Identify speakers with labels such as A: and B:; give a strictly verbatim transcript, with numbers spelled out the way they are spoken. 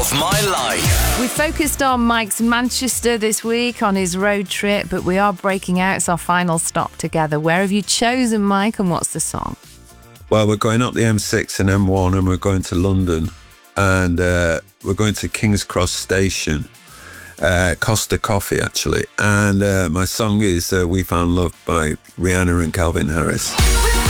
A: of my life.
B: We focused on Mike's Manchester this week on his road trip, but we are breaking out. It's our final stop together. Where have you chosen, Mike, and what's the song?
C: Well, we're going up the M six and M one, and we're going to London, and uh, we're going to King's Cross Station, uh, Costa Coffee, actually. And uh, my song is uh, We Found Love by Rihanna and Calvin Harris.